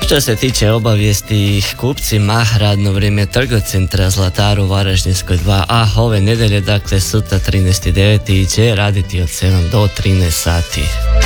Što se tiče obavijesti, kupcima radno vrijeme trgocentra Zlatar u Varaždinskoj 2A ove nedelje, dakle sutra 13.9. će raditi od 7 do 13 sati.